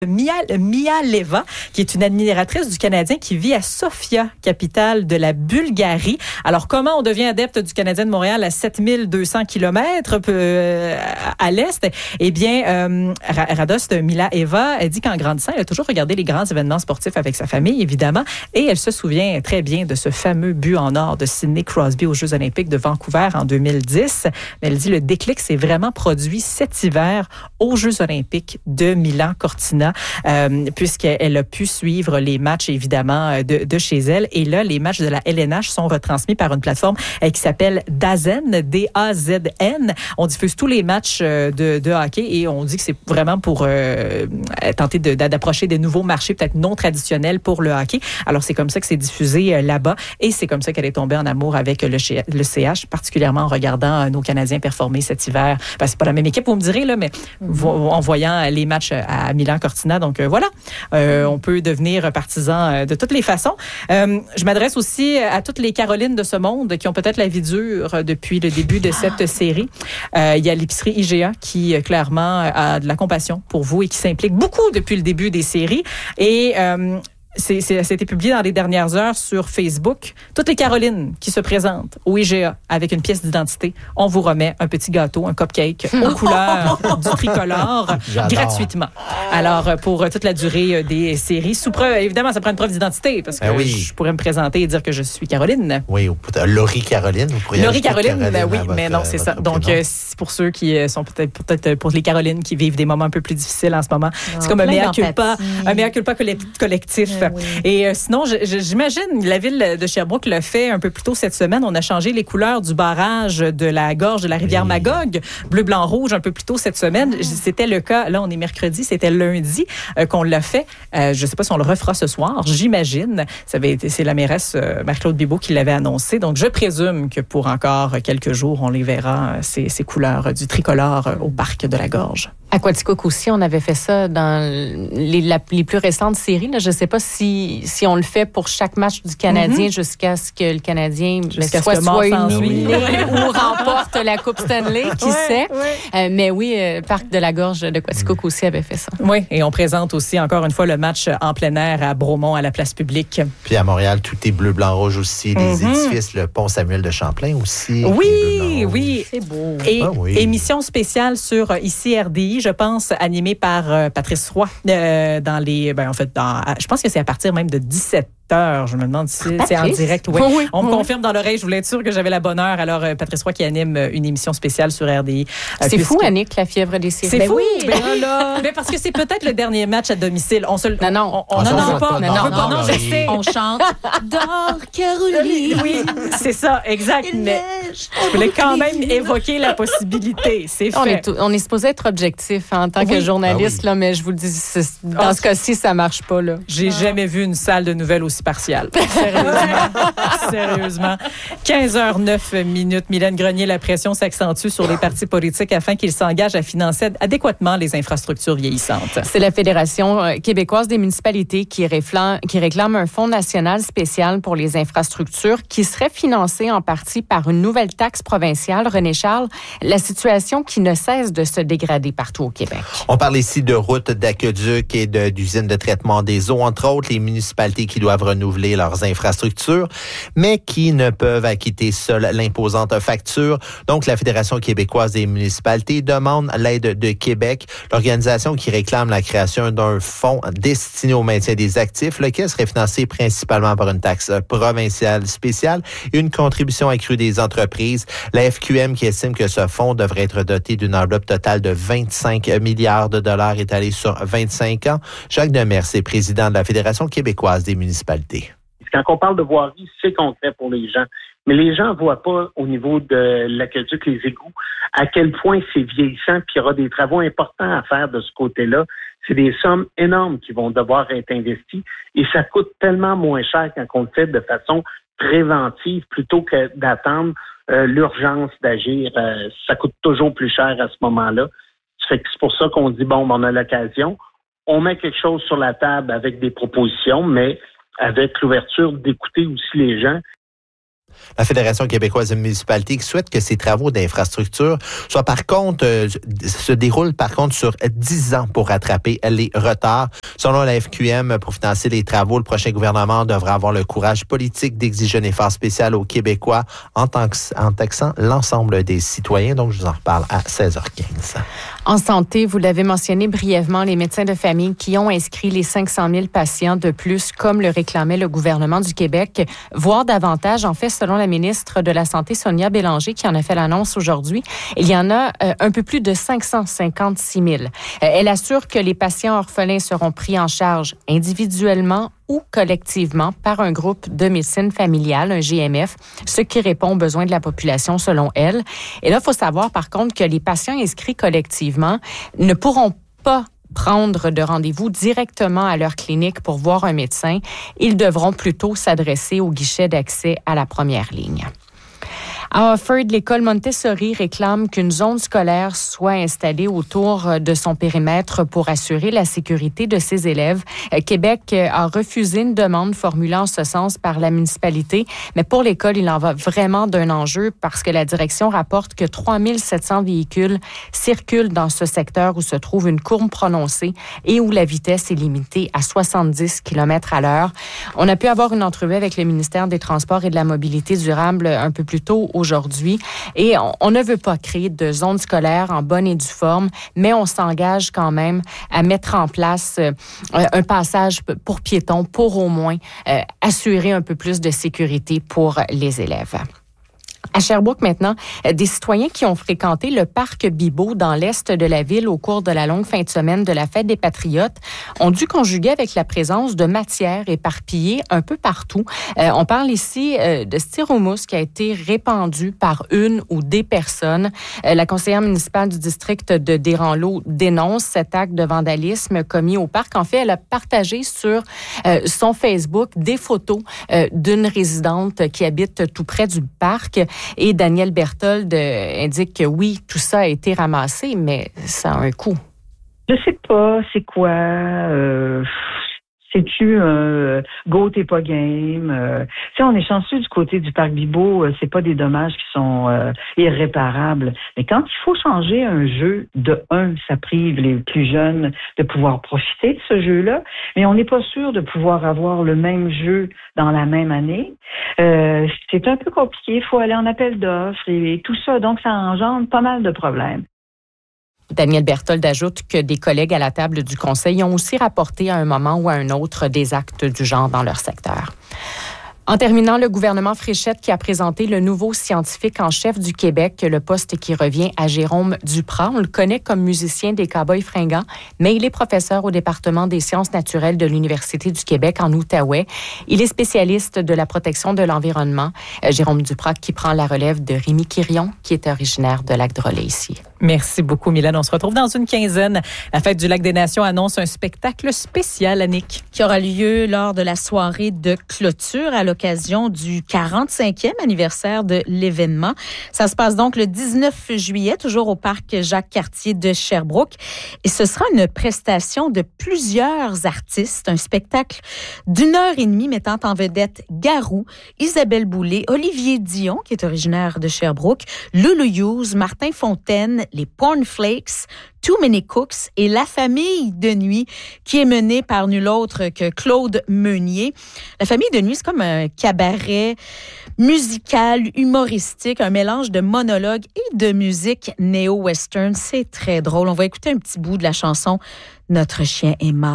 Mia Leva, qui est une admiratrice du Canadien qui vit à Sofia, capitale de la Bulgarie. Alors, comment on devient adepte du Canadien de Montréal à 7200 km à l'est? Eh bien, Radost Mila Eva, elle dit qu'en grandissant, elle a toujours regardé les grands événements sportifs avec sa famille, évidemment, et elle se souvient très bien de ce fameux but en or de Sidney Crosby aux Jeux olympiques de Vancouver en 2010. Mais elle dit le déclic s'est vraiment produit cet hiver aux Jeux olympiques de Milan-Cortina. Puisqu'elle a pu suivre les matchs, évidemment, de chez elle. Et là, les matchs de la LNH sont retransmis par une plateforme qui s'appelle DAZN, D-A-Z-N. On diffuse tous les matchs de hockey et on dit que c'est vraiment pour tenter d'approcher des nouveaux marchés peut-être non traditionnels pour le hockey. Alors, c'est comme ça que c'est diffusé là-bas et c'est comme ça qu'elle est tombée en amour avec le CH, particulièrement en regardant nos Canadiens performer cet hiver. Ben, c'est pas la même équipe, vous me direz, là, mais en voyant les matchs à Milan-Cortina. Donc voilà, on peut devenir partisan de toutes les façons. Je m'adresse aussi à toutes les Carolines de ce monde qui ont peut-être la vie dure depuis le début de cette série. Il y a l'épicerie IGA qui clairement a de la compassion pour vous et qui s'implique beaucoup depuis le début des séries. Et ça a été publié dans les dernières heures sur Facebook. Toutes les Carolines qui se présentent au IGA avec une pièce d'identité, on vous remet un petit gâteau, un cupcake aux couleurs du tricolore gratuitement. Alors, pour toute la durée des séries, sous preuve, évidemment, ça prend une preuve d'identité parce que je pourrais me présenter et dire que je suis Caroline. Oui, Laurie Caroline. Laurie Caroline, oui, mais non, c'est ça. Donc, c'est pour ceux qui sont peut-être pour les Carolines qui vivent des moments un peu plus difficiles en ce moment. C'est comme un mea culpa collectif. Oui. Et sinon, j'imagine, la ville de Sherbrooke l'a fait un peu plus tôt cette semaine. On a changé les couleurs du barrage de la gorge de la rivière Magog, bleu, blanc, rouge, un peu plus tôt cette semaine. C'était le cas, là, on est mercredi, c'était lundi qu'on l'a fait. Je ne sais pas si on le refera ce soir, j'imagine. C'est la mairesse Marie-Claude Bibeau qui l'avait annoncé. Donc, je présume que pour encore quelques jours, on les verra, ces couleurs du tricolore au parc de la gorge. À Quaticook aussi, on avait fait ça dans les plus récentes séries. Là. Je ne sais pas si on le fait pour chaque match du Canadien jusqu'à ce que le Canadien soit éliminé ou remporte la Coupe Stanley, qui sait. Oui. Mais oui, Parc de la Gorge de Quaticook aussi avait fait ça. Oui, et on présente aussi encore une fois le match en plein air à Bromont, à la place publique. Puis à Montréal, tout est bleu, blanc, rouge aussi. Les édifices, le pont Samuel de Champlain aussi. Oui, oui. C'est beau. Et émission spéciale sur ici RDI, je pense, animée par Patrice Roy dans les... je pense que c'est à partir même de 17h. Je me demande si c'est en direct. Oui. On me confirme dans l'oreille. Je voulais être sûre que j'avais la bonne heure. Alors, Patrice Roy qui anime une émission spéciale sur RDI. C'est fou, Annick, la fièvre des séries. C'est fou. Mais parce que c'est peut-être le dernier match à domicile. On n'en veut pas. Non, je sais. On chante Dors, Caroline. Oui, c'est ça, exact. Mais je voulais quand même évoquer la possibilité. C'est fait. On est supposé être objectif en tant que journaliste, là, mais je vous le dis, dans ce cas-ci, ça marche pas. Là. J'ai jamais vu une salle de nouvelles aussi partielle. Sérieusement. 15h09. Mylène Grenier, la pression s'accentue sur les partis politiques afin qu'ils s'engagent à financer adéquatement les infrastructures vieillissantes. C'est la Fédération québécoise des municipalités qui réclame un fonds national spécial pour les infrastructures qui serait financé en partie par une nouvelle taxe provinciale. René Charles, la situation qui ne cesse de se dégrader partout au Québec. On parle ici de routes, d'aqueducs et d'usines de traitement des eaux, entre autres, les municipalités qui doivent renouveler leurs infrastructures, mais qui ne peuvent acquitter seules l'imposante facture. Donc, la Fédération québécoise des municipalités demande l'aide de Québec, l'organisation qui réclame la création d'un fonds destiné au maintien des actifs, lequel serait financé principalement par une taxe provinciale spéciale et une contribution accrue des entreprises. La FQM qui estime que ce fonds devrait être doté d'une enveloppe totale de 25 milliards de dollars étalée sur 25 ans. Jacques Demers est président de la Fédération québécoise des municipalités. Quand on parle de voirie, c'est concret pour les gens. Mais les gens ne voient pas au niveau de l'aqueduc, les égouts, à quel point c'est vieillissant, puis il y aura des travaux importants à faire de ce côté-là. C'est des sommes énormes qui vont devoir être investies et ça coûte tellement moins cher quand on le fait de façon préventive plutôt que d'attendre l'urgence d'agir. Ça coûte toujours plus cher à ce moment-là. C'est pour ça qu'on dit, on a l'occasion. On met quelque chose sur la table avec des propositions, mais avec l'ouverture d'écouter aussi les gens. La Fédération québécoise de municipalités qui souhaite que ces travaux d'infrastructure se déroulent par contre sur 10 ans pour rattraper les retards. Selon la FQM, pour financer les travaux, le prochain gouvernement devra avoir le courage politique d'exiger un effort spécial aux Québécois en taxant l'ensemble des citoyens. Donc, je vous en reparle à 16h15. En santé, vous l'avez mentionné brièvement, les médecins de famille qui ont inscrit les 500 000 patients de plus, comme le réclamait le gouvernement du Québec, voire davantage. En fait, selon la ministre de la Santé, Sonia Bélanger, qui en a fait l'annonce aujourd'hui, il y en a un peu plus de 556 000. Elle assure que les patients orphelins seront pris en charge individuellement ou collectivement par un groupe de médecine familiale, un GMF, ce qui répond aux besoins de la population selon elle. Et là, il faut savoir par contre que les patients inscrits collectivement ne pourront pas prendre de rendez-vous directement à leur clinique pour voir un médecin. Ils devront plutôt s'adresser au guichet d'accès à la première ligne. À Offord, l'école Montessori réclame qu'une zone scolaire soit installée autour de son périmètre pour assurer la sécurité de ses élèves. Québec a refusé une demande formulée en ce sens par la municipalité, mais pour l'école, il en va vraiment d'un enjeu parce que la direction rapporte que 3700 véhicules circulent dans ce secteur où se trouve une courbe prononcée et où la vitesse est limitée à 70 km/h. On a pu avoir une entrevue avec le ministère des Transports et de la Mobilité durable un peu plus tôt aujourd'hui. Et on ne veut pas créer de zone scolaire en bonne et due forme, mais on s'engage quand même à mettre en place un passage pour piétons pour au moins assurer un peu plus de sécurité pour les élèves. À Sherbrooke maintenant, des citoyens qui ont fréquenté le parc Bibeau dans l'est de la ville au cours de la longue fin de semaine de la Fête des Patriotes ont dû conjuguer avec la présence de matières éparpillées un peu partout. On parle ici de styromousse qui a été répandue par une ou des personnes. La conseillère municipale du district de Desranleau dénonce cet acte de vandalisme commis au parc. En fait, elle a partagé sur son Facebook des photos d'une résidente qui habite tout près du parc. Et Daniel Berthold indique que oui, tout ça a été ramassé, mais ça a un coût. Je sais pas c'est quoi. C'est-tu go, t'es pas game? On est chanceux du côté du parc Bibeau, c'est pas des dommages qui sont irréparables. Mais quand il faut changer un jeu, ça prive les plus jeunes de pouvoir profiter de ce jeu-là, mais on n'est pas sûr de pouvoir avoir le même jeu dans la même année. C'est un peu compliqué, il faut aller en appel d'offres et tout ça, donc ça engendre pas mal de problèmes. Daniel Berthold ajoute que des collègues à la table du Conseil ont aussi rapporté à un moment ou à un autre des actes du genre dans leur secteur. En terminant, le gouvernement Fréchette qui a présenté le nouveau scientifique en chef du Québec, le poste qui revient à Jérôme Duprat. On le connaît comme musicien des Cowboys fringants, mais il est professeur au département des sciences naturelles de l'Université du Québec en Outaouais. Il est spécialiste de la protection de l'environnement. Jérôme Duprat qui prend la relève de Rémi Quirion, qui est originaire de Lac-Drolet ici. Merci beaucoup, Mylène. On se retrouve dans une quinzaine. La Fête du Lac des Nations annonce un spectacle spécial, Annick, qui aura lieu lors de la soirée de clôture à l'occasion du 45e anniversaire de l'événement. Ça se passe donc le 19 juillet, toujours au parc Jacques-Cartier de Sherbrooke. Et ce sera une prestation de plusieurs artistes, un spectacle d'1h30 mettant en vedette Garou, Isabelle Boulay, Olivier Dion, qui est originaire de Sherbrooke, Loulou Hughes, Martin Fontaine, les Pornflakes, Too Many Cooks et La Famille de Nuit, qui est menée par nul autre que Claude Meunier. La Famille de Nuit, c'est comme un cabaret musical, humoristique, un mélange de monologues et de musique néo-western. C'est très drôle. On va écouter un petit bout de la chanson « Notre chien est mort ».